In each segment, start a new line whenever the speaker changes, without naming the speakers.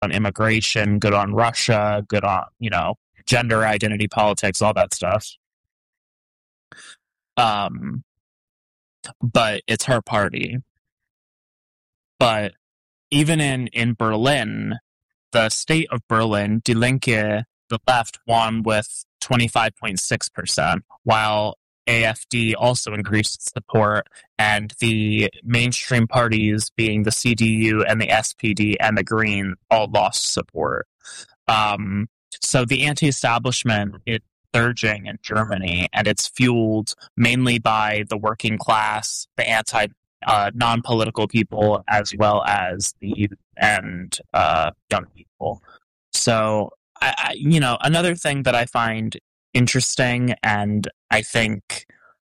on immigration, good on Russia, good on, gender identity politics, all that stuff. But it's her party. But even in Berlin, the state of Berlin, Die Linke, the left, won with 25.6%, while AfD also increased support, and the mainstream parties, being the CDU and the SPD and the Green, all lost support. So the anti-establishment is surging in Germany, and it's fueled mainly by the working class, the non-political people, as well as the youth and young people. So, another thing that I find interesting, and I think,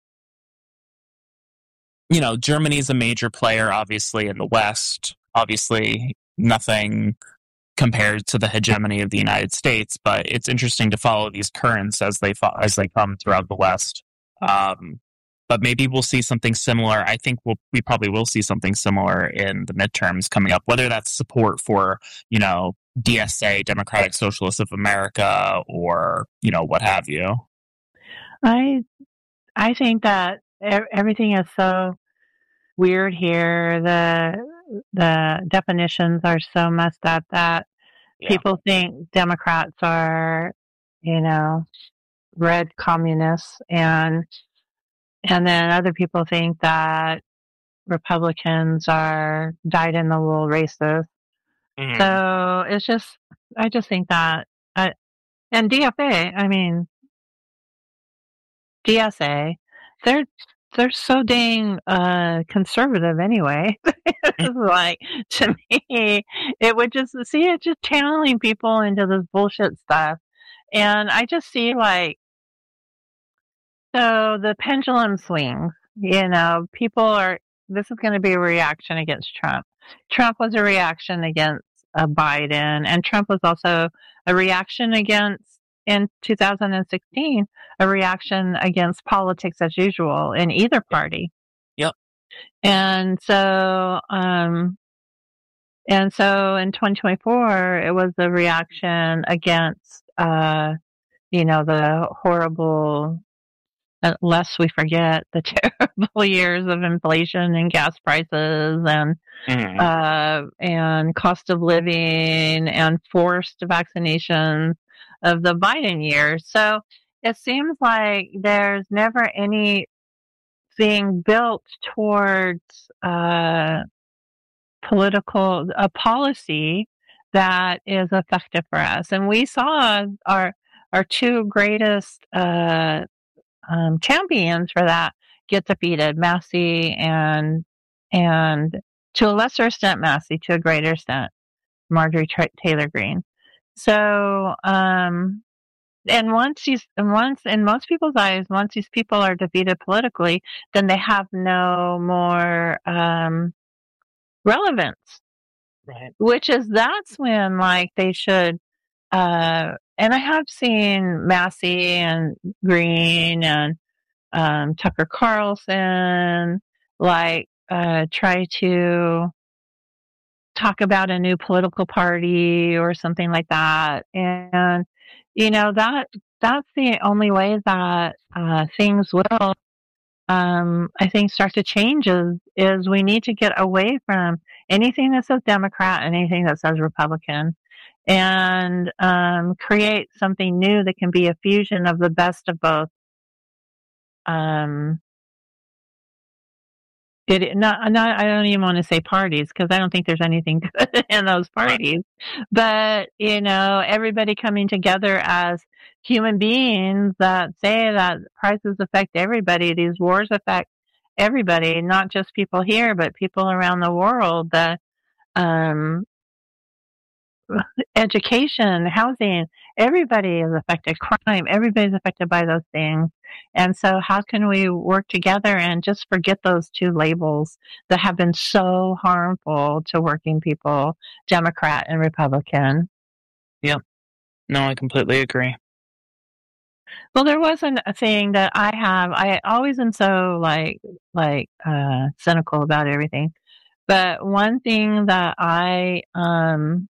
Germany's a major player, obviously, in the West. Obviously, nothing compared to the hegemony of the United States, but it's interesting to follow these currents as they come throughout the West. But maybe we'll see something similar. I think we probably will see something similar in the midterms coming up, whether that's support for, DSA, Democratic Socialists of America, or, what have you.
I think that everything is so weird here. The definitions are so messed up that people think Democrats are, red communists, and then other people think that Republicans are dyed-in-the-wool racists. Mm-hmm. So I just think that, and DSA, they're so dang conservative anyway. It's like, to me, it would just channeling people into this bullshit stuff. And I just see so the pendulum swings, this is going to be a reaction against Trump. Trump was a reaction against Biden, and Trump was also a reaction in 2016, a reaction against politics as usual in either party.
Yep.
And so in 2024, it was a reaction against, the horrible, lest we forget the terrible years of inflation and gas prices and cost of living and forced vaccinations of the Biden years. So it seems like there's never anything built towards a policy that is effective for us. And we saw our two greatest champions for that get defeated, Massey and to a lesser extent Massey, to a greater extent Marjorie Taylor Greene. So and in most people's eyes, once these people are defeated politically, then they have no more relevance.
Right.
That's when they should and I have seen Massey and Greene and Tucker Carlson try to talk about a new political party or something like that. And, that's the only way that things will, I think, start to change is we need to get away from anything that says Democrat and anything that says Republican, and create something new that can be a fusion of the best of both. I don't even want to say parties, because I don't think there's anything good in those parties. But, everybody coming together as human beings that say that prices affect everybody. These wars affect everybody, not just people here, but people around the world. That education, housing, everybody is affected. Crime, everybody's affected by those things. And so how can we work together and just forget those two labels that have been so harmful to working people, Democrat and Republican?
Yep. No, I completely agree.
Well, there wasn't a thing that I always am so cynical about everything. But one thing that I